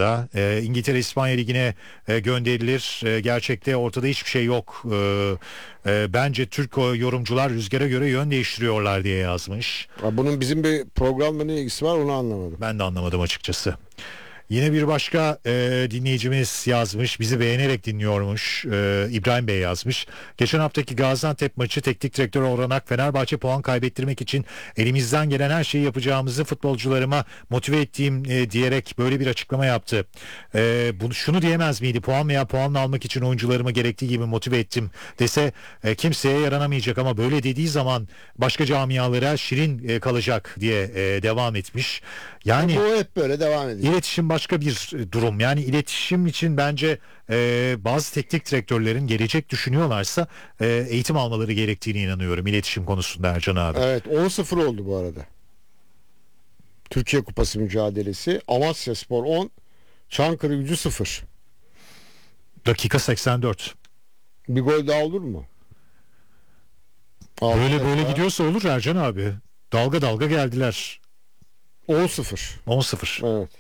durumda. İngiltere İspanya Ligi'ne gönderilir. Gerçekte ortada hiçbir şey yok. Bence Türk yorumcular rüzgara göre yön değiştiriyorlar diye yazmış. Bunun bizim bir programla ne ilgisi var onu anlamadım. Ben de anlamadım açıkçası. Yine bir başka dinleyicimiz yazmış, bizi beğenerek dinliyormuş. İbrahim Bey yazmış. Geçen haftaki Gaziantep maçı teknik direktör olarak Fenerbahçe puan kaybettirmek için elimizden gelen her şeyi yapacağımızı futbolcularıma motive ettiğim diyerek böyle bir açıklama yaptı. Şunu diyemez miydi? Puan veya puanla almak için oyuncularımı gerektiği gibi motive ettim dese kimseye yaranamayacak, ama böyle dediği zaman başka camialara şirin kalacak diye devam etmiş. Yani bu hep böyle devam ediyor. İletişim başka bir durum. Yani iletişim için bence bazı teknik direktörlerin gelecek düşünüyorlarsa eğitim almaları gerektiğine inanıyorum iletişim konusunda Ercan abi. Evet, 10-0 oldu bu arada. Türkiye Kupası mücadelesi. Amasyaspor 10, Çankırıgücü 0. Dakika 84. Bir gol daha olur mu? Böyle gidiyorsa olur Ercan abi. Dalga dalga geldiler. 10-0. 10-0. Evet.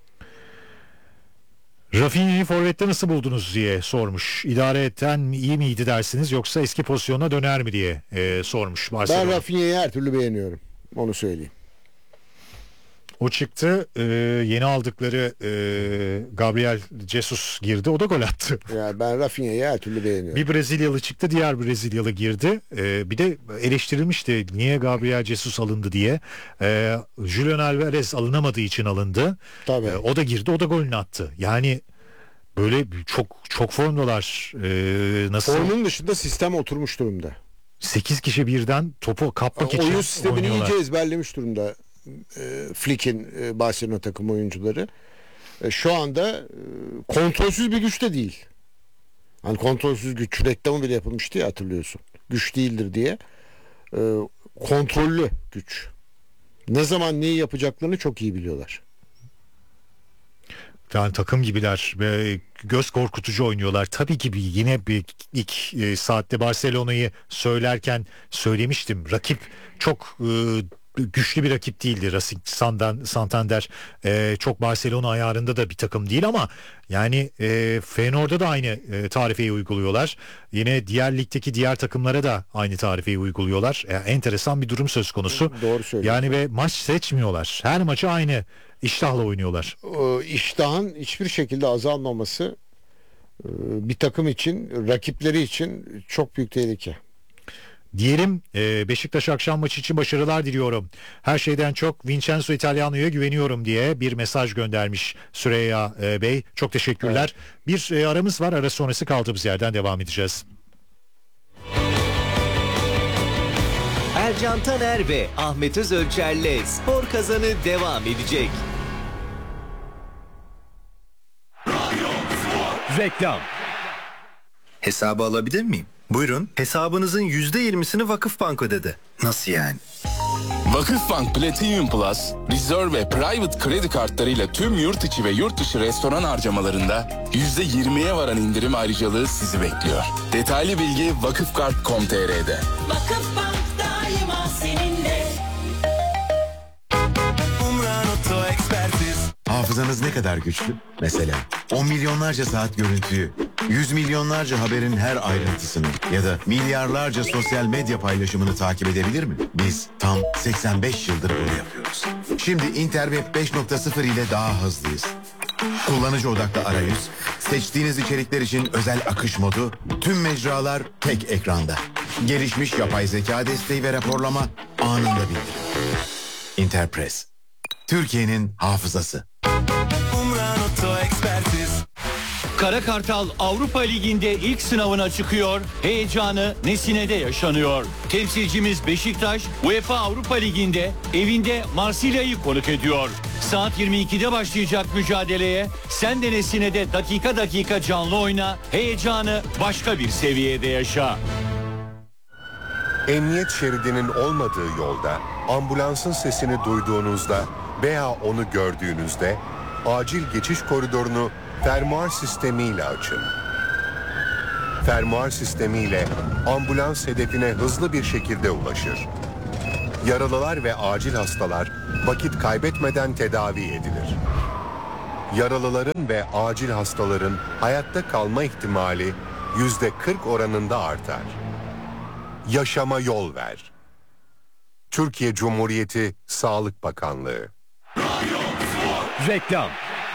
Rafinha'yı forvette nasıl buldunuz diye sormuş. İdare eden iyi miydi dersiniz, yoksa eski pozisyona döner mi diye sormuş. Ben Rafinha'yı her türlü beğeniyorum. Onu söyleyeyim. O çıktı. Yeni aldıkları Gabriel Jesus girdi. O da gol attı. Ya ben Rafinha'yı her türlü beğeniyorum. Bir Brezilyalı çıktı, diğer Brezilyalı girdi. Bir de eleştirilmişti niye Gabriel Jesus alındı diye. Julian Alvarez alınamadığı için alındı. Tabii. O da girdi, o da golünü attı. Yani böyle çok formdalar. Nasıl? Formun dışında sistem oturmuş durumda. 8 kişi birden topu kapmak için oyun sistemini oynuyorlar. iyice ezberlemiş durumda. Flick'in Barcelona takım oyuncuları. Şu anda kontrolsüz bir güç de değil. Hani kontrolsüz güç reklamı bile yapılmıştı ya, hatırlıyorsun. Güç değildir diye. Kontrollü güç. Ne zaman neyi yapacaklarını çok iyi biliyorlar. Yani takım gibiler ve göz korkutucu oynuyorlar. Tabii ki yine ilk saatte Barcelona'yı söylerken söylemiştim. Rakip çok güçlü bir rakip değildi. Racing Santander çok Barcelona ayarında da bir takım değil, ama yani Feyenoord'a da aynı tarifeyi uyguluyorlar. Yine diğer ligdeki diğer takımlara da aynı tarifeyi uyguluyorlar. Enteresan bir durum söz konusu. Doğru söylüyorsun. Yani ve maç seçmiyorlar. Her maçı aynı iştahla oynuyorlar. İştahın hiçbir şekilde azalmaması bir takım için, rakipleri için çok büyük tehlike. Diyelim, Beşiktaş akşam maçı için başarılar diliyorum. Her şeyden çok Vincenzo Italiano'ya güveniyorum diye bir mesaj göndermiş Süreyya Bey. Çok teşekkürler. Evet. Bir aramız var. Ara sonrası kaldığımız yerden devam edeceğiz. Ercan Taner ve Ahmet Özölçer'le Spor Kazanı devam edecek. Reklam. Hesabı alabilir miyim? Buyurun. Hesabınızın %20'sini Vakıfbank ödedi. Nasıl yani? Vakıfbank Platinum Plus, Reserve ve Private kredi kartlarıyla tüm yurt içi ve yurt dışı restoran harcamalarında %20'ye varan indirim ayrıcalığı sizi bekliyor. Detaylı bilgi vakıfkart.com.tr'de. Vakıfbank daima seninle. Hafızanız ne kadar güçlü? Mesela 10 milyonlarca saat görüntüyü, 100 milyonlarca haberin her ayrıntısını ya da milyarlarca sosyal medya paylaşımını takip edebilir mi? Biz tam 85 yıldır bunu yapıyoruz. Şimdi Interweb 5.0 ile daha hızlıyız. Kullanıcı odaklı arayüz, seçtiğiniz içerikler için özel akış modu, tüm mecralar tek ekranda. Gelişmiş yapay zeka desteği ve raporlama anında bildirim. Interpress, Türkiye'nin hafızası. Kara Kartal Avrupa Ligi'nde ilk sınavına çıkıyor. Heyecanı Nesine'de yaşanıyor. Temsilcimiz Beşiktaş UEFA Avrupa Ligi'nde evinde Marsilya'yı konuk ediyor. Saat 22'de başlayacak mücadeleye sen de Nesine'de dakika dakika canlı oyna. Heyecanı başka bir seviyede yaşa. Emniyet şeridinin olmadığı yolda ambulansın sesini duyduğunuzda veya onu gördüğünüzde acil geçiş koridorunu fermuar sistemiyle açın. Fermuar sistemiyle ambulans hedefine hızlı bir şekilde ulaşır. Yaralılar ve acil hastalar vakit kaybetmeden tedavi edilir. yaralıların ve acil hastaların hayatta kalma ihtimali %40 oranında artar. Yaşama yol ver. Türkiye Cumhuriyeti Sağlık Bakanlığı. Reklam.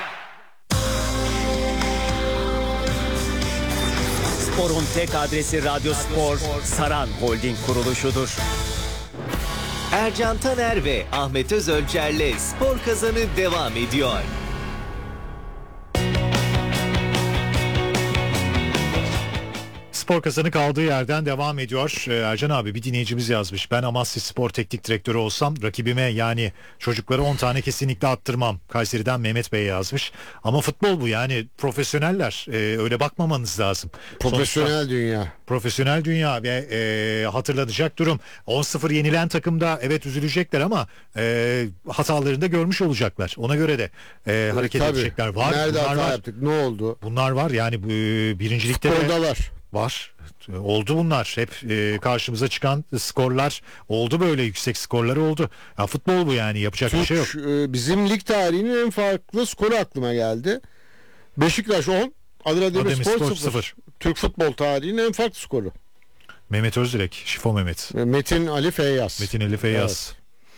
Spor'un tek adresi Radyo Spor, Saran Holding kuruluşudur. Ercan Taner ve Ahmet Özölçer'le Spor Kazanı devam ediyor. Spor Kazanı kaldığı yerden devam ediyor. Ercan abi, bir dinleyicimiz yazmış. Ben Amasya Spor Teknik Direktörü olsam rakibime, yani çocuklara 10 tane kesinlikle attırmam. Kayseri'den Mehmet Bey yazmış. Ama futbol bu, yani profesyoneller. Öyle bakmamanız lazım. Profesyonel dünya. Profesyonel dünya ve hatırlanacak durum. 10-0 yenilen takımda evet üzülecekler ama hatalarını da görmüş olacaklar. Ona göre de hareket Tabii. edecekler. Var. Nerede Bunlar hata var. yaptık? Ne oldu? Bunlar var yani birincilikte Futbolda var. var. Oldu bunlar. Hep karşımıza çıkan skorlar oldu, böyle yüksek skorlar oldu. Ya futbol bu, yani yapacak bir şey yok. Bizim lig tarihinin en farklı skoru aklıma geldi. Beşiktaş 10, Adana Demirspor 0. Türk futbol tarihinin en farklı skoru. Mehmet Özdilek, Şifo Mehmet. Metin Ali Feyyaz. Metin Ali Feyyaz.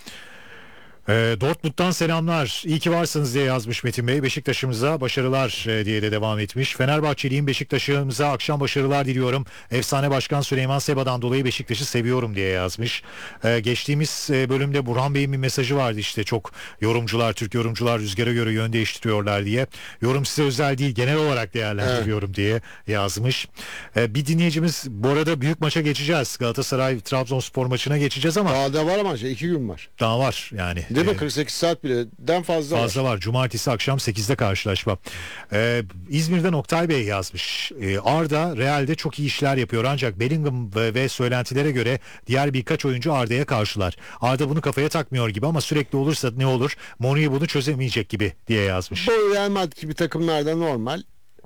Dortmund'dan selamlar. İyi ki varsınız diye yazmış Metin Bey. Beşiktaş'ımıza başarılar diye de devam etmiş. Fenerbahçeliyim, Beşiktaş'ımıza akşam başarılar diliyorum. Efsane Başkan Süleyman Seba'dan dolayı Beşiktaş'ı seviyorum diye yazmış. Geçtiğimiz bölümde Burhan Bey'in bir mesajı vardı, işte çok yorumcular, Türk yorumcular rüzgara göre yön değiştiriyorlar diye. Yorum size özel değil, genel olarak değerlendiriyorum diye yazmış. Bir dinleyicimiz, bu arada büyük maça geçeceğiz. Galatasaray Trabzonspor maçına geçeceğiz ama Daha da var ama 2 gün var. daha var yani. Değil mi? 48 saat bileden fazla var. Cumartesi akşam 8'de karşılaşma. İzmir'den Oktay Bey yazmış. Arda Real'de çok iyi işler yapıyor ancak Bellingham ve söylentilere göre diğer birkaç oyuncu Arda'ya karşılar. Arda bunu kafaya takmıyor gibi ama sürekli olursa ne olur? Mourinho bunu çözemeyecek gibi diye yazmış. Bu Real Madrid gibi takımlarda normal.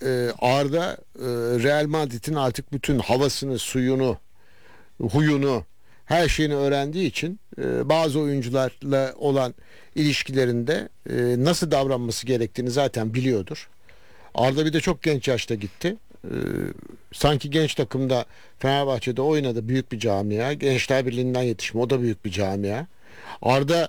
Arda Real Madrid'in artık bütün havasını, suyunu, huyunu, her şeyini öğrendiği için bazı oyuncularla olan ilişkilerinde nasıl davranması gerektiğini zaten biliyordur. Arda bir de çok genç yaşta gitti. Sanki genç takımda Fenerbahçe'de oynadı, büyük bir camia. Gençler Birliği'nden yetişme, o da büyük bir camia. Arda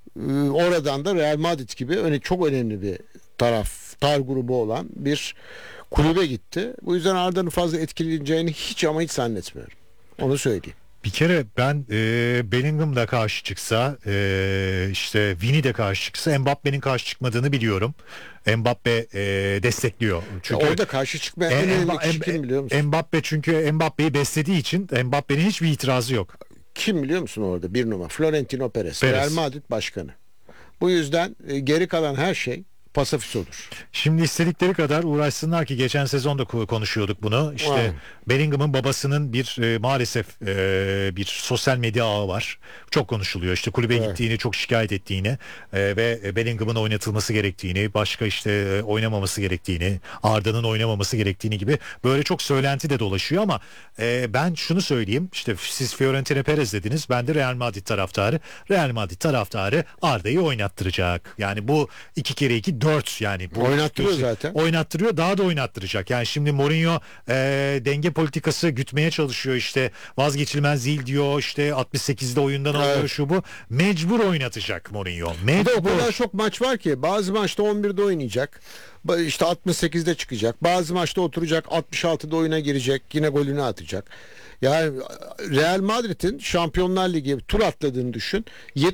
oradan da Real Madrid gibi çok önemli bir taraftar grubu olan bir kulübe gitti. Bu yüzden Arda'nın fazla etkileneceğini hiç zannetmiyorum. Onu söyleyeyim. Bir kere ben Bellingham da karşı çıksa, işte Vini de karşı çıksa, Mbappe'nin karşı çıkmadığını biliyorum. Mbappe destekliyor. Çünkü orada karşı çıkmayan en önemli kişi kim biliyor musun? Mbappe, çünkü Mbappe'yi beslediği için Mbappe'nin hiçbir itirazı yok. Kim biliyor musun orada? Bir numara. Florentino Perez. Real Madrid başkanı. Bu yüzden geri kalan her şey pasifist olur. Şimdi istedikleri kadar uğraşsınlar ki geçen sezon da konuşuyorduk bunu. İşte Bellingham'ın babasının maalesef bir sosyal medya ağı var. Çok konuşuluyor. İşte kulübe gittiğini, çok şikayet ettiğini ve Bellingham'ın oynatılması gerektiğini, başka işte oynamaması gerektiğini, Arda'nın oynamaması gerektiğini gibi böyle çok söylenti de dolaşıyor ama ben şunu söyleyeyim. İşte siz Florentino Perez dediniz. Ben de Real Madrid taraftarı. Real Madrid taraftarı Arda'yı oynattıracak. Yani bu 2 kere 2 4, yani bu oynattırıyor zaten. Oynattırıyor, daha da oynattıracak. Yani şimdi Mourinho denge politikası gütmeye çalışıyor, işte vazgeçilmez değil diyor, işte 68'de oyundan alıyor, şu bu. Mecbur oynatacak Mourinho. Bir de o kadar çok maç var ki bazı maçta 11'de oynayacak. İşte 68'de çıkacak. Bazı maçta oturacak, 66'da oyuna girecek, yine golünü atacak. Yani Real Madrid'in Şampiyonlar Ligi tur atladığını düşün.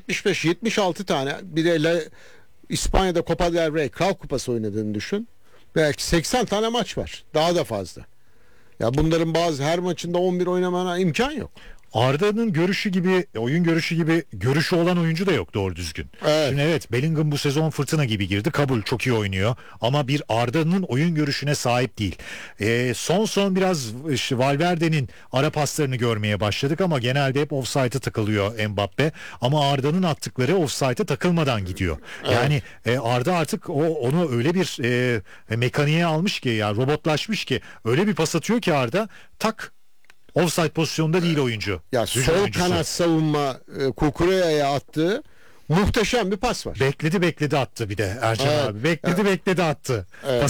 75-76 tane, bir de İspanya'da Copa del Rey Kral Kupası oynadığını düşün. Belki 80 tane maç var. Daha da fazla. Ya bunların her maçında 11 oynamana imkan yok. Arda'nın görüşü gibi, oyun görüşü gibi görüşü olan oyuncu da yok doğru düzgün. Evet. Şimdi evet, Bellingham bu sezon fırtına gibi girdi. Kabul, çok iyi oynuyor. Ama bir Arda'nın oyun görüşüne sahip değil. Son biraz Valverde'nin ara paslarını görmeye başladık ama genelde hep offside'a takılıyor Mbappe. Ama Arda'nın attıkları offside'a takılmadan gidiyor. Evet. Yani Arda artık onu öyle bir mekaniğe almış ki, ya robotlaşmış ki, öyle bir pas atıyor ki Arda tak, offside pozisyonda değil oyuncu. Ya sol kanat savunma Kukureya'ya attığı Muhteşem bir pas var. Bekledi attı bir de Ercan Evet. abi. Bekledi attı. Evet.